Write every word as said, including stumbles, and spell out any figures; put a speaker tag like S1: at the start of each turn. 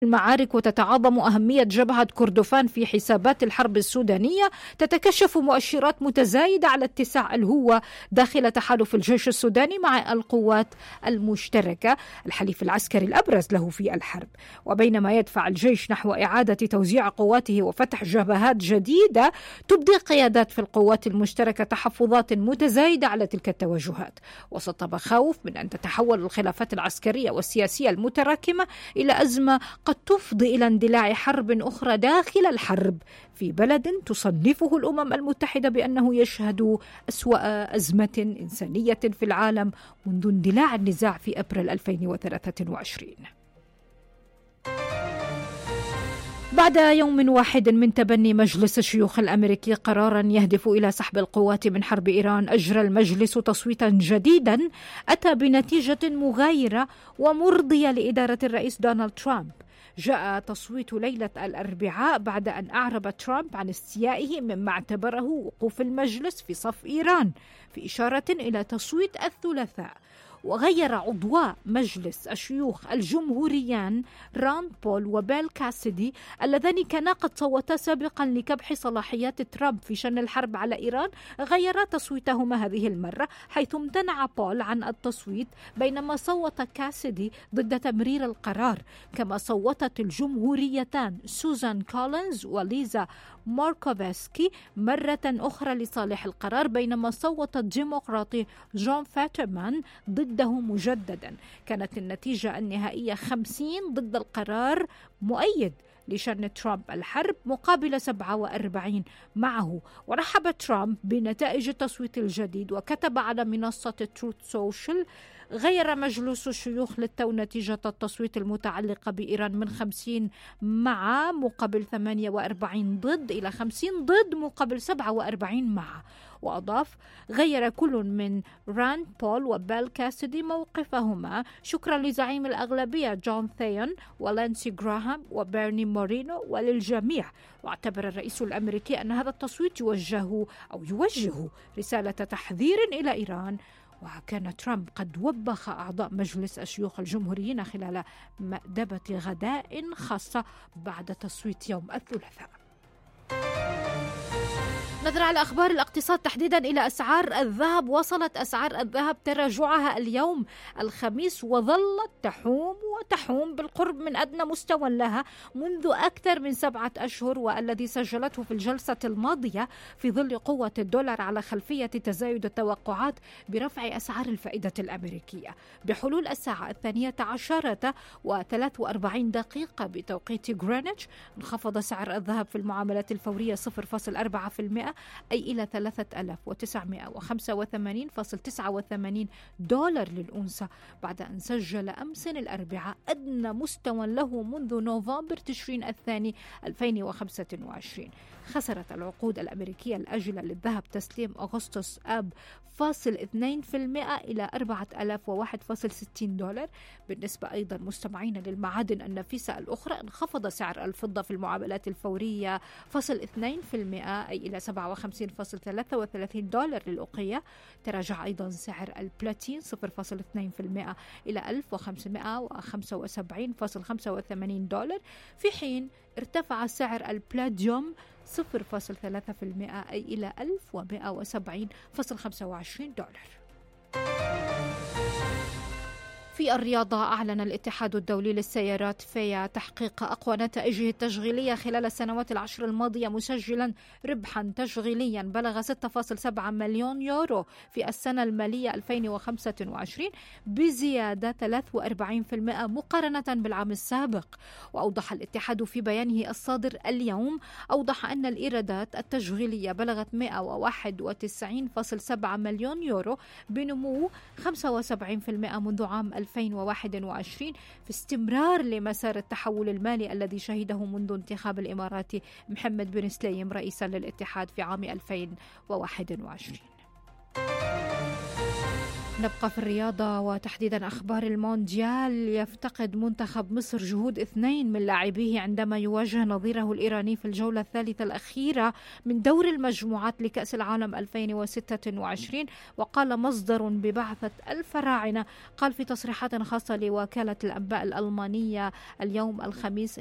S1: المعارك وتتعاظم أهمية جبهة كردفان في حسابات الحرب السودانية، تتكشف مؤشرات متزايدة على اتساع الهوة داخل تحالف الجيش السوداني مع القوات المشتركة الحليف العسكري الأبرز له في الحرب. وبينما يدفع الجيش نحو إعادة توزيع قواته وفتح جبهات جديدة، تبدي قيادات في القوات المشتركة تحفظات متزايدة على تلك التوجهات، وسط مخاوف من أن تتحول الخلافات العسكرية والسياسية المتراكمة إلى أزمة قد تفضي إلى اندلاع حرب أخرى داخل الحرب في بلد تصنفه الأمم المتحدة بأنه يشهد أسوأ أزمة إنسانية في العالم منذ اندلاع النزاع في أبريل ألفين وثلاثة وعشرين. بعد يوم واحد من تبني مجلس الشيوخ الأمريكي قرارا يهدف إلى سحب القوات من حرب إيران، أجرى المجلس تصويتا جديدا أتى بنتيجة مغايرة ومرضية لإدارة الرئيس دونالد ترامب. جاء تصويت ليلة الأربعاء بعد أن أعرب ترامب عن استيائه مما اعتبره وقوف المجلس في صف إيران، في إشارة إلى تصويت الثلاثاء. وغير عضواء مجلس الشيوخ الجمهوريان راند بول وبيل كاسيدي اللذان كانا قد صوتا سابقا لكبح صلاحيات ترامب في شن الحرب على إيران، غيرا تصويتهما هذه المرة، حيث امتنع بول عن التصويت بينما صوت كاسيدي ضد تمرير القرار. كما صوتت الجمهوريتان سوزان كولينز وليزا ماركوفسكي مرة أخرى لصالح القرار، بينما صوت الديمقراطي جون فاترمان ضده مجددا. كانت النتيجة النهائية خمسين ضد القرار مؤيد لشن ترامب الحرب مقابل سبعة وأربعين معه. ورحب ترامب بنتائج التصويت الجديد وكتب على منصة تروث سوشيال: غير مجلس الشيوخ للتو نتيجة التصويت المتعلقة بإيران من خمسين مع مقابل ثمانية وأربعين ضد إلى خمسين ضد مقابل سبعة وأربعين مع. وأضاف: غير كل من راند بول وبيل كاسيدي موقفهما شكرا لزعيم الأغلبية جون ثيون ولانسي جراهام وبيرني مورينو وللجميع. واعتبر الرئيس الأمريكي أن هذا التصويت يوجه أو يوجه رسالة تحذير إلى إيران. وكان ترامب قد وبخ أعضاء مجلس الشيوخ الجمهوريين خلال مأدبة غداء خاصة بعد تصويت يوم الثلاثاء. نظرة على أخبار الاقتصاد تحديدا إلى أسعار الذهب. وصلت أسعار الذهب تراجعها اليوم الخميس وظلت تحوم وتحوم بالقرب من أدنى مستوى لها منذ أكثر من سبعة أشهر، والذي سجلته في الجلسة الماضية في ظل قوة الدولار على خلفية تزايد التوقعات برفع أسعار الفائدة الأمريكية. بحلول الساعة الثانية عشرة وثلاث وأربعين دقيقة بتوقيت غرينتش، انخفض سعر الذهب في المعاملات الفورية صفر فاصلة أربعة بالمئة أي إلى ثلاثة آلاف وتسعمئة وخمسة وثمانين فاصلة تسعة وثمانين دولار للأونصة، بعد أن سجل أمس الأربعاء أدنى مستوى له منذ نوفمبر تشرين الثاني ألفين وخمسة وعشرين. خسرت العقود الأمريكية الآجلة للذهب تسليم أغسطس آب فاصل اثنين بالمئة إلى أربعة آلاف وواحد فاصل ستين دولار. بالنسبة أيضا مستمعين للمعادن النفيسة الأخرى، انخفض سعر الفضة في المعاملات الفورية فاصل اثنين بالمئة أي إلى سبعة وخمسين فاصل ثلاثة وثلاثين دولار للأوقية. تراجع أيضا سعر البلاتين صفر فاصل اثنين بالمئة إلى ألف وخمسمئة وخمسة وسبعين فاصل خمسة وثمانين دولار، في حين ارتفع سعر البلاديوم صفر فاصل ثلاثة بالمئة أي إلى ألف ومئة وسبعين فاصل خمسة وعشرين دولار. في الرياضة، أعلن الاتحاد الدولي للسيارات فيا تحقيق أقوى نتائجه التشغيلية خلال السنوات العشر الماضية، مسجلا ربحا تشغيليا بلغ ستة فاصلة سبعة مليون يورو في السنة المالية ألفين وخمسة وعشرين بزيادة ثلاثة وأربعين بالمئة مقارنة بالعام السابق. وأوضح الاتحاد في بيانه الصادر اليوم، أوضح أن الإيرادات التشغيلية بلغت مئة وواحد وتسعين فاصلة سبعة مليون يورو بنمو خمسة وسبعين بالمئة منذ عام ألفين وواحد وعشرين، في استمرار لمسار التحول المالي الذي شهده منذ انتخاب الإماراتي محمد بن سليم رئيسا للاتحاد في عام ألفين وواحد وعشرين. نبقى في الرياضة وتحديدا أخبار المونديال. يفتقد منتخب مصر جهود اثنين من لاعبيه عندما يواجه نظيره الإيراني في الجولة الثالثة الأخيرة من دور المجموعات لكأس العالم ألفين وستة وعشرين. وقال مصدر ببعثة الفراعنة قال في تصريحات خاصة لوكالة الأنباء الألمانية اليوم الخميس